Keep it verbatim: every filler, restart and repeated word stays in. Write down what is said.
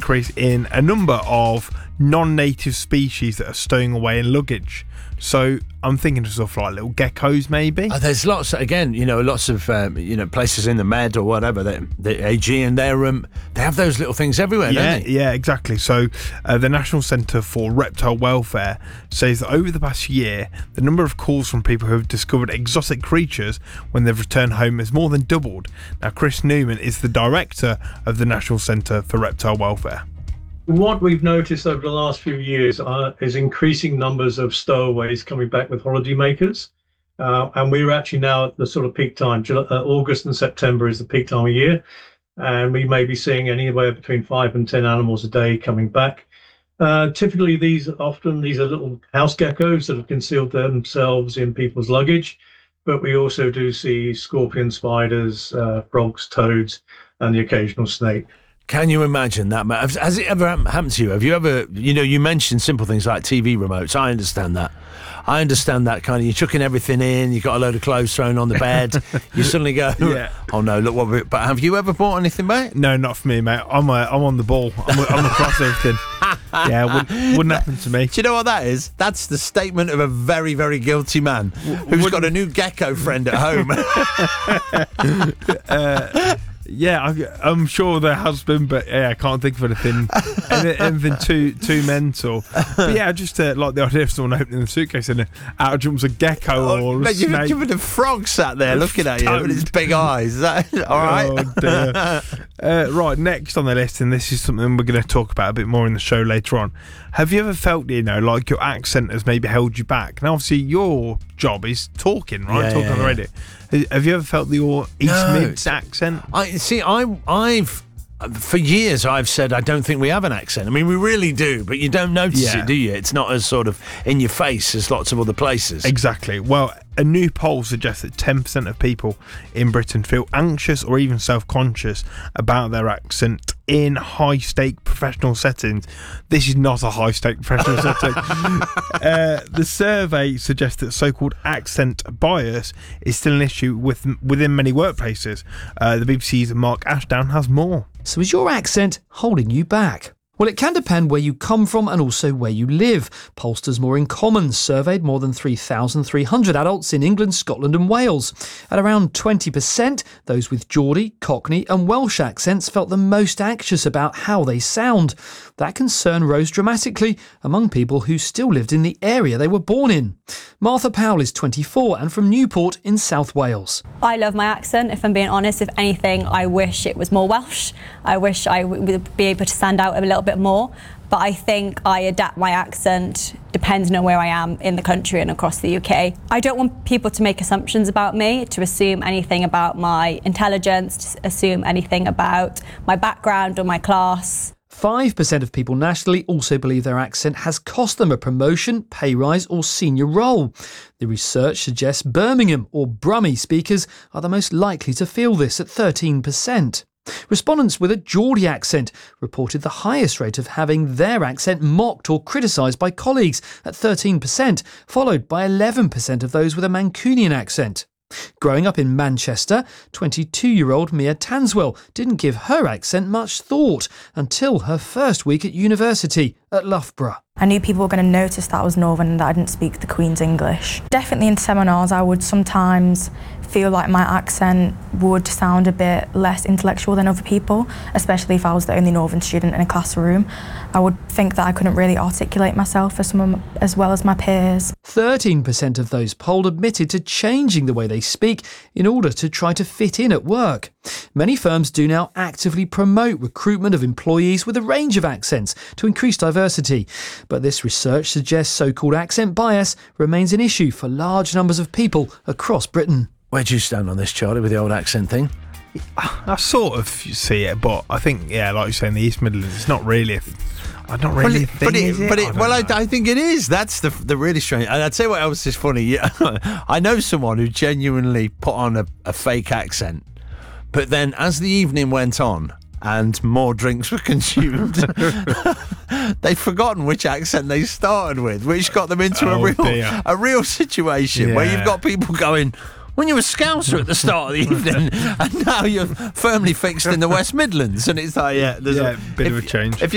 increase in a number of non-native species that are stowing away in luggage. So I'm thinking of stuff like little geckos, maybe. Uh, there's lots, again, you know, lots of um, you know places in the Med or whatever, the, the Aegean. They're um, they have those little things everywhere, yeah, don't they? Yeah, exactly. So uh, the National Centre for Reptile Welfare says that over the past year, the number of calls from people who have discovered exotic creatures when they've returned home has more than doubled. Now, Chris Newman is the director of the National Centre for Reptile Welfare. What we've noticed over the last few years uh, is increasing numbers of stowaways coming back with holidaymakers. Uh, and we're actually now at the sort of peak time. July, uh, August and September is the peak time of year. And we may be seeing anywhere between five and ten animals a day coming back. Uh, typically, these often these are little house geckos that have concealed themselves in people's luggage. But we also do see scorpions, spiders, uh, frogs, toads, and the occasional snake. Can you imagine that? Has, has it ever happened to you? Have you ever, you know, you mentioned simple things like T V remotes. I understand that. I understand that kind of, you're chucking everything in, you've got a load of clothes thrown on the bed, you suddenly go, yeah. oh no, look what we but have you ever bought anything back? No, not for me, mate. I'm a, I'm on the ball. I'm, a, I'm across everything. Yeah, wouldn't, wouldn't happen to me. Do you know what that is? That's the statement of a very, very guilty man who's wouldn't... got a new gecko friend at home. uh, Yeah, I, I'm sure there has been, but yeah, I can't think of anything, anything too too mental. But yeah, just uh, like the idea of someone opening the suitcase and out jumps a gecko oh, or a mate, snake. You've got a frog sat there looking at you with his big eyes. Is that all right? Oh, dear. uh, right, next on the list, and this is something we're going to talk about a bit more in the show later on. Have you ever felt, you know, like your accent has maybe held you back? Now, obviously, your job is talking, right? Yeah, talking yeah, on the yeah. radio. Have you ever felt your East No. Mids accent? I see. I, I've for years I've said I don't think we have an accent. I mean, we really do, but you don't notice Yeah. it, do you? It's not as sort of in your face as lots of other places. Exactly. Well, a new poll suggests that ten percent of people in Britain feel anxious or even self-conscious about their accent in high-stake professional settings. This is not a high-stake professional setting. Uh, the survey suggests that so-called accent bias is still an issue with, within many workplaces. Uh, the B B C's Mark Ashdown has more. So is your accent holding you back? Well, it can depend where you come from and also where you live. Pollsters More in Common surveyed more than three thousand three hundred adults in England, Scotland and Wales. At around twenty percent, those with Geordie, Cockney and Welsh accents felt the most anxious about how they sound. That concern rose dramatically among people who still lived in the area they were born in. Martha Powell is twenty-four and from Newport in South Wales. I love my accent, if I'm being honest. If anything, I wish it was more Welsh. I wish I would be able to stand out a little bit more, but I think I adapt my accent depending on where I am in the country and across the U K. I don't want people to make assumptions about me, to assume anything about my intelligence, to assume anything about my background or my class. five percent of people nationally also believe their accent has cost them a promotion, pay rise or senior role. The research suggests Birmingham or Brummie speakers are the most likely to feel this at thirteen percent. Respondents with a Geordie accent reported the highest rate of having their accent mocked or criticised by colleagues at thirteen percent, followed by eleven percent of those with a Mancunian accent. Growing up in Manchester, twenty-two-year-old Mia Tanswell didn't give her accent much thought until her first week at university at Loughborough. I knew people were going to notice that I was Northern and that I didn't speak the Queen's English. Definitely in seminars I would sometimes feel like my accent would sound a bit less intellectual than other people, especially if I was the only Northern student in a classroom. I would think that I couldn't really articulate myself as, some, as well as my peers. thirteen percent of those polled admitted to changing the way they speak in order to try to fit in at work. Many firms do now actively promote recruitment of employees with a range of accents to increase diversity. But this research suggests so-called accent bias remains an issue for large numbers of people across Britain. Where do you stand on this, Charlie, with the old accent thing? I sort of see it, but I think, yeah, like you say, in the East Midlands, it's not really a th- I don't really well, it, think but it, is it? But it, I well, I, know. I think it is. That's the the really strange. And I'd say what else is funny. Yeah, I know someone who genuinely put on a, a fake accent, but then as the evening went on and more drinks were consumed, they'd forgotten which accent they started with, which got them into Oh, a real dear. a real situation where Yeah. you've got people going, when you were Scouser at the start of the evening, and now you're firmly fixed in the West Midlands, and it's like, yeah, there's Yeah, a bit of if- a change. If